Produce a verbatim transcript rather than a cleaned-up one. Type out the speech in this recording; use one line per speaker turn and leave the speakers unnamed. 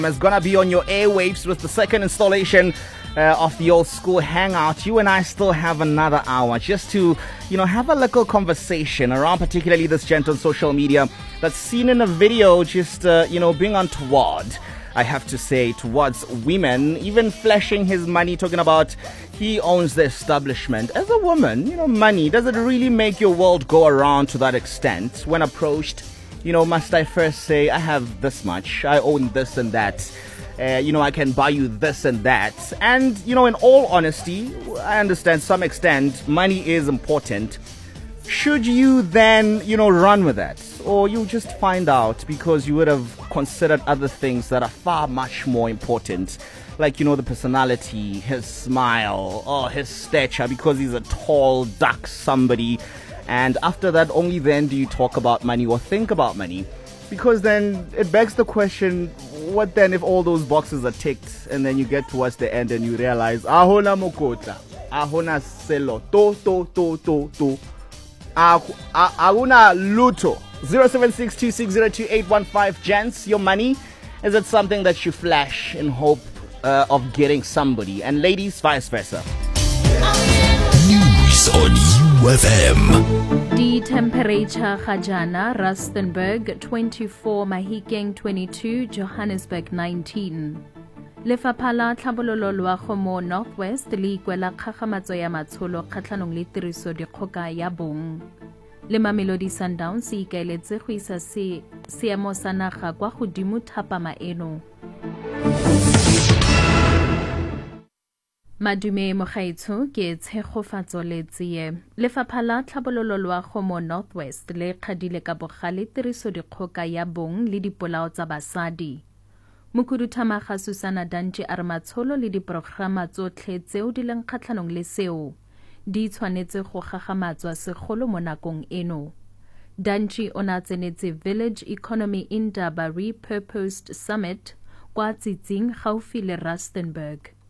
is gonna be on your airwaves with the second installation uh, of the old school hangout. You and I still have another hour just to, you know, have a little conversation around particularly this gent on social media that's seen in a video just, uh, you know, being untoward, I have to say, towards women, even flashing his money, talking about he owns the establishment. As a woman, you know, money, does it really make your world go around to that extent? When approached, you know, must I first say, I have this much, I own this and that, uh, you know, I can buy you this and that. And, you know, in all honesty, I understand some extent money is important. Should you then, you know, run with that? Or you just find out because you would have considered other things that are far much more important, like, you know, the personality, his smile, or his stature, because he's a tall, dark somebody. And after that, only then do you talk about money or think about money. Because then it begs the question, what then if all those boxes are ticked and then you get towards the end and you realize, ahona mokota, ahona selo, to, to, to, to, to, ahuna luto. zero seven six two six zero two eight one five, gents, your money, is it something that you flash in hope uh, of getting somebody? And ladies, vice versa.
News on U F M.
The temperature Khajana, Rustenburg twenty-four, Mahikeng twenty-two, Johannesburg nineteen. Lefapha la Tlhabololo Loago mo Northwest le ikuela kgagamatso ya matsholo kgatlhanong le tiriso dikgoka ya bong. Le Mamelodi Sundowns se ikaeletse go isa se seemo sa naga kwa godimo thapama eno. Madume mogaitsho ke tshegofatso le tsie. Lefapha la Tlhabololo Loago mo Northwest le kgadile ka bogale tiriso dikgoka ya bong le dipolao tsa basadi. Mokhuduthamaga Susana Dantji a re matsholo le diprograma tsotlhe tseo di leng kgatlhanong le seo di tshwanetse go gagamatswa segolo mo nakong eno. Dantji o ne a tsenetse Village Economy Indaba Repurposed Summit kwa Tsitsing gaufi le Rustenburg.